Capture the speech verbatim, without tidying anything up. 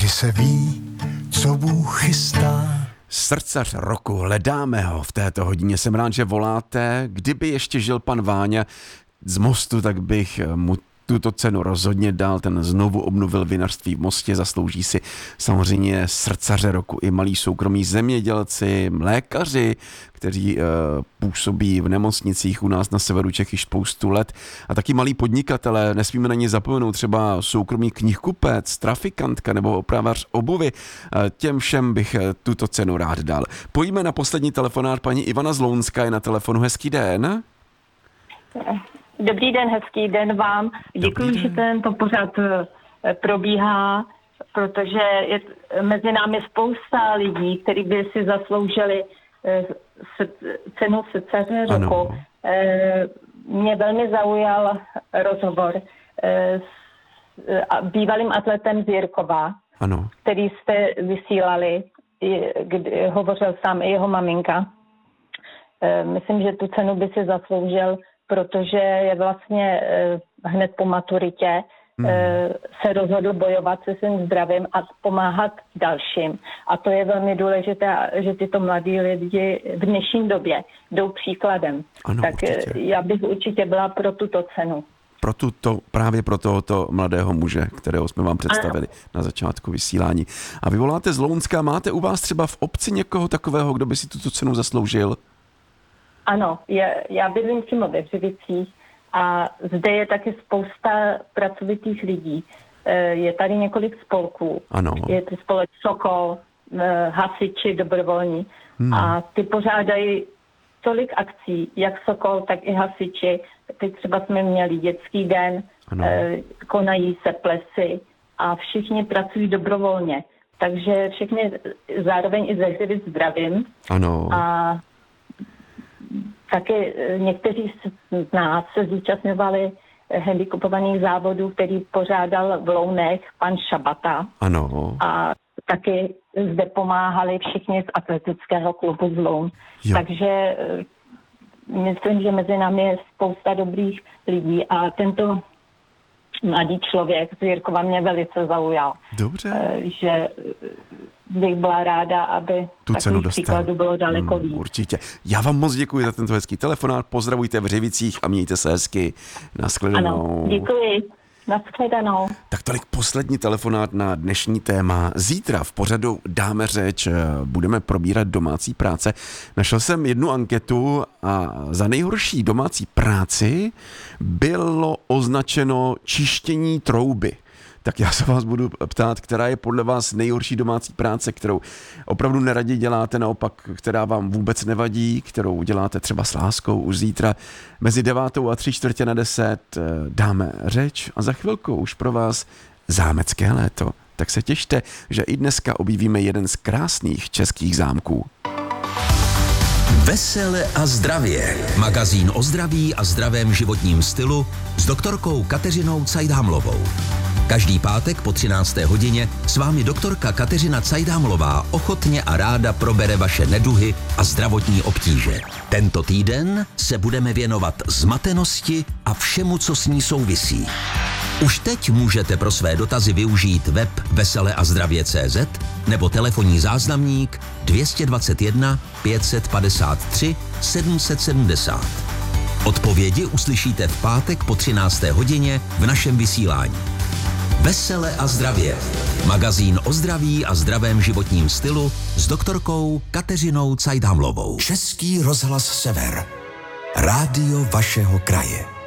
kdy se ví, co Bůh chystá. Srdcař roku, hledáme ho v této hodině. Jsem rád, že voláte. Kdyby ještě žil pan Váňa z Mostu, tak bych mu tuto cenu rozhodně dal. Ten znovu obnovil vinařství v Mostě, zaslouží si samozřejmě srdcaře roku i malí soukromí zemědělci, mlékaři, kteří e, působí v nemocnicích u nás na severu Čech již spoustu let, a taky malí podnikatelé, nesmíme na ně zapomenout, třeba soukromý knihkupec, trafikantka nebo opravář obuvy. E, těm všem bych tuto cenu rád dal. Pojďme na poslední telefonát. Paní Ivana z Lounska je na telefonu. Hezký den. Dobrý den, hezký den vám. Děkuji, že tento pořad probíhá, protože je mezi námi spousta lidí, kteří by si zasloužili cenu srdcaře roku. Mě velmi zaujal rozhovor s bývalým atletem z Jirkova, ano, který jste vysílali, kdy hovořil sám i jeho maminka. Myslím, že tu cenu by si zasloužil, protože je vlastně hned po maturitě mm. se rozhodl bojovat se svým zdravím a pomáhat dalším. A to je velmi důležité, že tyto mladí lidi v dnešní době jdou příkladem. Ano, tak určitě. Já bych určitě byla pro tuto cenu. Pro tuto, právě pro tohoto mladého muže, kterého jsme vám představili ano. na začátku vysílání. A vy voláte z Lounska, máte u vás třeba v obci někoho takového, kdo by si tuto cenu zasloužil? Ano, je, já bydlím přímo ve Břivicích a zde je taky spousta pracovitých lidí. Je tady několik spolků. Ano. Je to spolek Sokol, hasiči dobrovolní hmm. a ty pořádají tolik akcí, jak Sokol, tak i hasiči. Teď třeba jsme měli dětský den, ano. konají se plesy a všichni pracují dobrovolně. Takže všichni zároveň i ze Hřivic zdravím. Ano. A taky někteří z nás se zúčastňovali handicapovaných závodů, který pořádal v Lounech pan Šabata. Ano. A taky zde pomáhali všichni z atletického klubu z Loun. Jo. Takže myslím, že mezi námi je spousta dobrých lidí a tento mladý člověk z Jirkova mě velice zaujal. Dobře. Že bych byla ráda, aby tu cenu takových příkladů bylo daleko víc. Hmm, určitě. Já vám moc děkuji za tento hezký telefonát. Pozdravujte v Hřivicích a mějte se hezky. Nashledanou. Ano, děkuji. Nashledanou. Tak tolik poslední telefonát na dnešní téma. Zítra v pořadu Dáme řeč budeme probírat domácí práce. Našel jsem jednu anketu a za nejhorší domácí práci bylo označeno čištění trouby. Tak já se vás budu ptát, která je podle vás nejhorší domácí práce, kterou opravdu neradi děláte, naopak, která vám vůbec nevadí, kterou děláte třeba s láskou. Už zítra mezi devátou a tři čtvrtě na deset dáme řeč a za chvilku už pro vás zámecké léto. Tak se těšte, že i dneska objevíme jeden z krásných českých zámků. Vesele a zdravě. Magazín o zdraví a zdravém životním stylu s doktorkou Kateřinou Cajdámlovou. Každý pátek po třinácté hodině s vámi doktorka Kateřina Cajdámlová ochotně a ráda probere vaše neduhy a zdravotní obtíže. Tento týden se budeme věnovat zmatenosti a všemu, co s ní souvisí. Už teď můžete pro své dotazy využít web vesele a zdravě tečka cé zet nebo telefonní záznamník dvě stě dvacet jedna pět set padesát tři sedm set sedmdesát. Odpovědi uslyšíte v pátek po třinácté hodině v našem vysílání. Vesele a zdravě. Magazín o zdraví a zdravém životním stylu s doktorkou Kateřinou Cajdámlovou. Český rozhlas Sever. Rádio vašeho kraje.